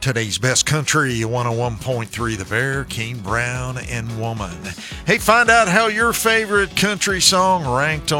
Today's best country, 101.3 The Bear, Keen Brown, and Woman. Hey, find out how your favorite country song ranked on